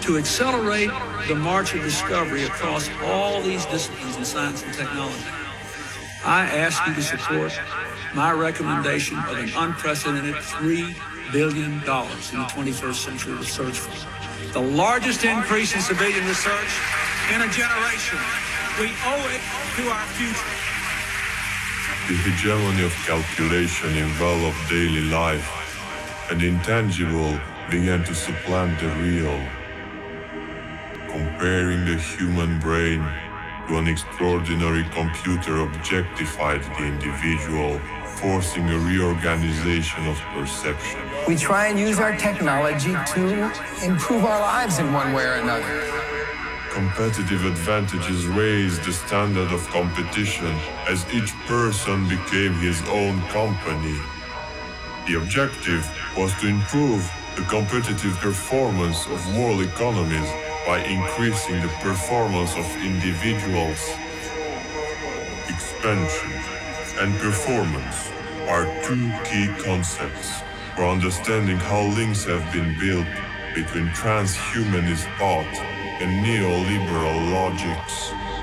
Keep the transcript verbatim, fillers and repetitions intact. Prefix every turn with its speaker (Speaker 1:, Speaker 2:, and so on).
Speaker 1: to accelerate the march of discovery across all these disciplines in science and technology. I ask you to support my recommendation of an unprecedented three billion dollars in the twenty-first century research fund, the largest increase in civilian research in a generation. We owe it to our future.
Speaker 2: The hegemony of calculation enveloped daily life, and the intangible began to supplant the real. Comparing the human brain to an extraordinary computer objectified the individual, forcing a reorganization of perception.
Speaker 3: We try and use our technology to improve our lives in one way or another.
Speaker 2: Competitive advantages raised the standard of competition as each person became his own company. The objective was to improve the competitive performance of world economies by increasing the performance of individuals. Expansion and performance are two key concepts for understanding how links have been built between transhumanist thought and neoliberal logics.